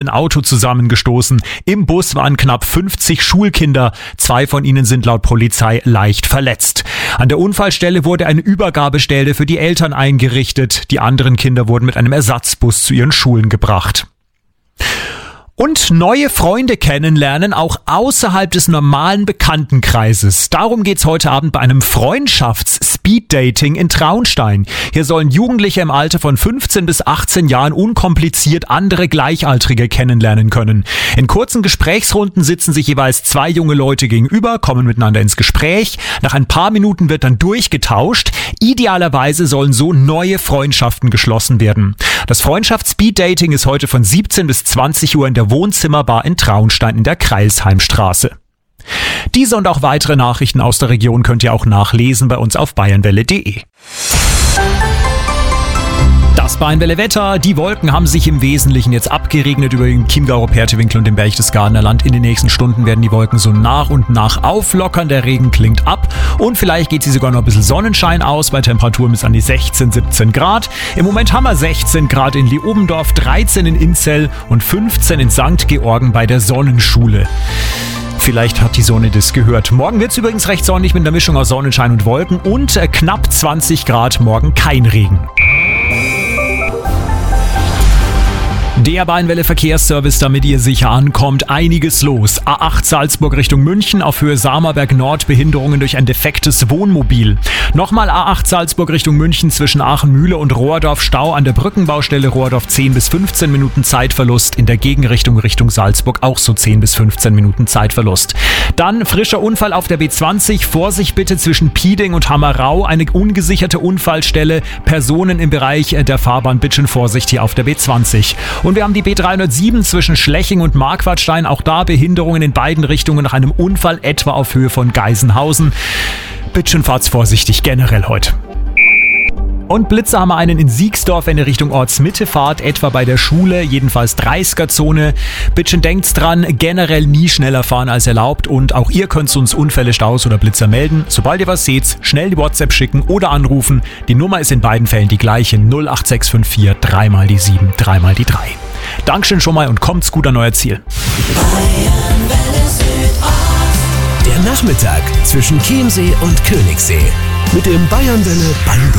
Auto zusammengestoßen. Im Bus waren knapp 50 Schulkinder. 2 von ihnen sind laut Polizei leicht verletzt. An der Unfallstelle wurde eine Übergabestelle für die Eltern eingerichtet. Die anderen Kinder wurden mit einem Ersatzbus zu ihren Schulen gebracht. Und neue Freunde kennenlernen, auch außerhalb des normalen Bekanntenkreises. Darum geht's heute Abend bei einem Freundschafts-Speed-Dating in Traunstein. Hier sollen Jugendliche im Alter von 15 bis 18 Jahren unkompliziert andere Gleichaltrige kennenlernen können. In kurzen Gesprächsrunden sitzen sich jeweils 2 junge Leute gegenüber, kommen miteinander ins Gespräch. Nach ein paar Minuten wird dann durchgetauscht. Idealerweise sollen so neue Freundschaften geschlossen werden. Das Freundschafts-Speed-Dating ist heute von 17 bis 20 Uhr in der Wohnzimmerbar in Traunstein in der Kreilsheimstraße. Diese und auch weitere Nachrichten aus der Region könnt ihr auch nachlesen bei uns auf bayernwelle.de. Das Bayernwelle-Wetter. Die Wolken haben sich im Wesentlichen jetzt abgeregnet über den Chiemgauer Pertewinkel und den Berchtesgadener Land. In den nächsten Stunden werden die Wolken so nach und nach auflockern. Der Regen klingt ab und vielleicht geht sie sogar noch ein bisschen Sonnenschein aus bei Temperaturen bis an die 16, 17 Grad. Im Moment haben wir 16 Grad in Leobendorf, 13 in Inzell und 15 in St. Georgen bei der Sonnenschule. Vielleicht hat die Sonne das gehört. Morgen wird es übrigens recht sonnig mit einer Mischung aus Sonnenschein und Wolken und knapp 20 Grad, morgen kein Regen. Der Bayernwelle Verkehrsservice, damit ihr sicher ankommt. Einiges los. A8 Salzburg Richtung München, auf Höhe Samerberg Nord Behinderungen durch ein defektes Wohnmobil. Nochmal A8 Salzburg Richtung München zwischen Aachen-Mühle und Rohrdorf Stau an der Brückenbaustelle Rohrdorf 10 bis 15 Minuten Zeitverlust. In der Gegenrichtung Richtung Salzburg auch so 10 bis 15 Minuten Zeitverlust. Dann frischer Unfall auf der B20. Vorsicht bitte zwischen Pieding und Hammerau. Eine ungesicherte Unfallstelle. Personen im Bereich der Fahrbahn, bitte Vorsicht hier auf der B20. Und wir haben die B307 zwischen Schleching und Marquardstein. Auch da Behinderungen in beiden Richtungen nach einem Unfall, etwa auf Höhe von Geisenhausen. Bitte schön fahrt's vorsichtig generell heute. Und Blitzer haben wir einen in Siegsdorf, wenn ihr Richtung Ortsmitte fahrt, etwa bei der Schule, jedenfalls 30er-Zone. Bitte denkt's dran, generell nie schneller fahren als erlaubt und auch ihr könnt uns Unfälle, Staus oder Blitzer melden. Sobald ihr was seht, schnell die WhatsApp schicken oder anrufen. Die Nummer ist in beiden Fällen die gleiche, 08654 3 mal die 7, 3 mal die 3. Dankeschön schon mal und kommt's gut an euer Ziel. Der Nachmittag zwischen Chiemsee und Königssee mit dem Bayernwelle Band.